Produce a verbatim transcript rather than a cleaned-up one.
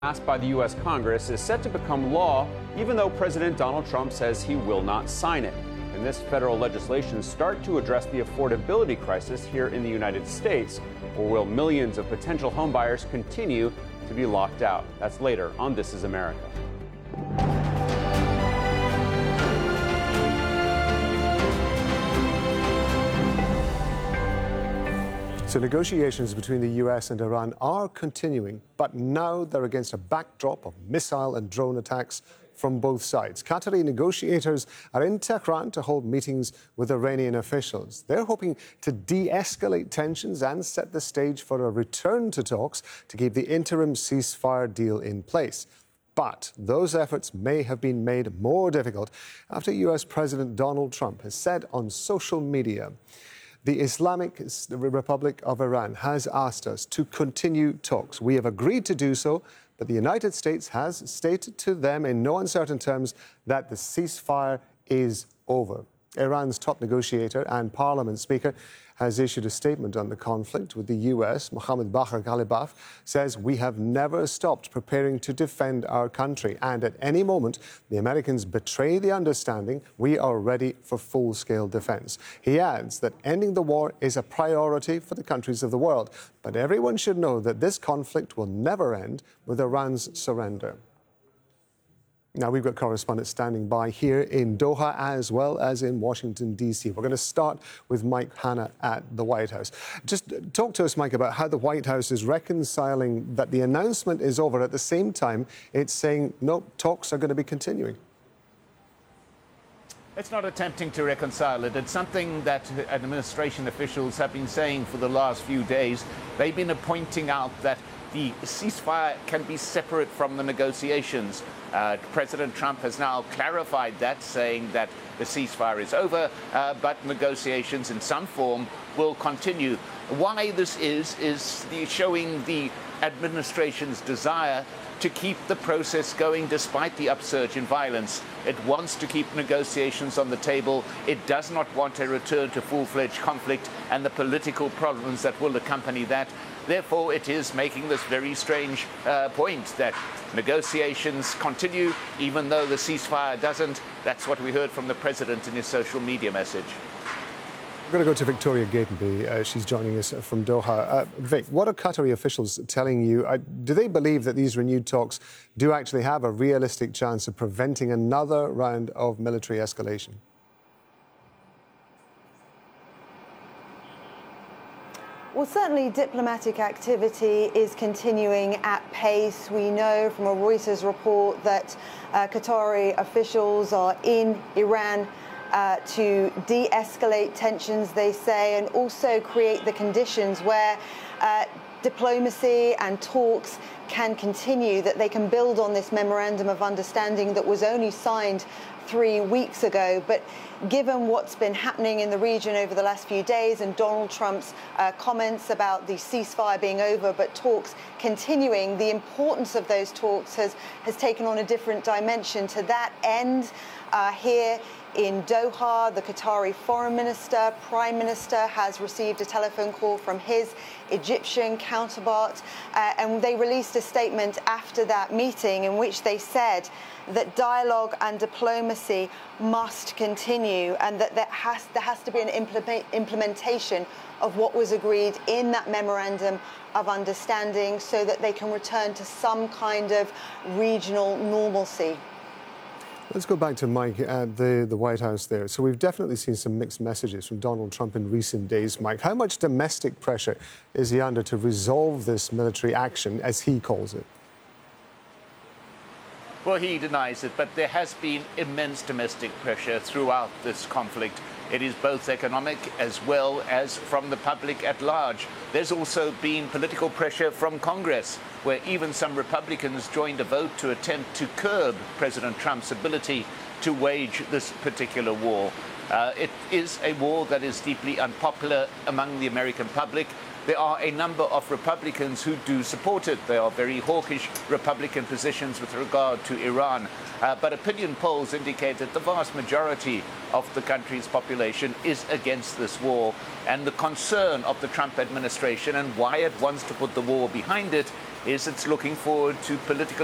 Passed by the U S Congress is set to become law, even though President Donald Trump says he will not sign it. And this federal legislation start to address the affordability crisis here in the United States, or will millions of potential homebuyers continue to be locked out? That's later on This Is America. So negotiations between the U S and Iran are continuing, but now they're against a backdrop of missile and drone attacks from both sides. Qatari negotiators are in Tehran to hold meetings with Iranian officials. They're hoping to de-escalate tensions and set the stage for a return to talks to keep the interim ceasefire deal in place. But those efforts may have been made more difficult after U S President Donald Trump has said on social media, "The Islamic Republic of Iran has asked us to continue talks. We have agreed to do so, but the United States has stated to them in no uncertain terms that the ceasefire is over." Iran's top negotiator and parliament speaker has issued a statement on the conflict with the U S. Mohammed Bagher Ghalibaf says, "We have never stopped preparing to defend our country, and at any moment the Americans betray the understanding, we are ready for full-scale defense." He adds that ending the war is a priority for the countries of the world, but everyone should know that this conflict will never end with Iran's surrender. Now, we've got correspondents standing by here in Doha as well as in Washington, D C. We're going to start with Mike Hanna at the White House. Just talk to us, Mike, about how the White House is reconciling that the announcement is over. At the same time, it's saying, no, talks are going to be continuing. It's not attempting to reconcile it. It's something that administration officials have been saying for the last few days. They've been pointing out that the ceasefire can be separate from the negotiations. Uh, President Trump has now clarified that, saying that the ceasefire is over, uh, but negotiations in some form will continue. Why this is, is the, showing the administration's desire to keep the process going despite the upsurge in violence. It wants to keep negotiations on the table. It does not want a return to full-fledged conflict and the political problems that will accompany that. Therefore, it is making this very strange uh, point that negotiations continue even though the ceasefire doesn't. That's what we heard from the president in his social media message. We're going to go to Victoria Gatenby. Uh, she's joining us from Doha. Uh, Vic, what are Qatari officials telling you? Uh, do they believe that these renewed talks do actually have a realistic chance of preventing another round of military escalation? Well, certainly diplomatic activity is continuing at pace. We know from a Reuters report that uh, Qatari officials are in Iran uh, to de-escalate tensions, they say, and also create the conditions where uh, diplomacy and talks can continue, that they can build on this memorandum of understanding that was only signed three weeks ago. But given what's been happening in the region over the last few days and Donald Trump's uh, comments about the ceasefire being over but talks continuing, the importance of those talks has, has taken on a different dimension. To that end, uh, here in Doha, the Qatari foreign minister, prime minister, has received a telephone call from his Egyptian counterpart, uh, and they released a statement after that meeting in which they said that dialogue and diplomacy must continue, and that there has, there has to be an implement, implementation of what was agreed in that memorandum of understanding so that they can return to some kind of regional normalcy. Let's go back to Mike at the, the White House there. So we've definitely seen some mixed messages from Donald Trump in recent days, Mike. How much domestic pressure is he under to resolve this military action, as he calls it? Well, he denies it, but there has been immense domestic pressure throughout this conflict. It is both economic as well as from the public at large. There's also been political pressure from Congress, where even some Republicans joined a vote to attempt to curb President Trump's ability to wage this particular war. Uh, it is a war that is deeply unpopular among the American public. There are a number of Republicans who do support it. There are very hawkish Republican positions with regard to Iran. Uh, but opinion polls indicate that the vast majority of the country's population is against this war. And the concern of the Trump administration and why it wants to put the war behind it is it's looking forward to political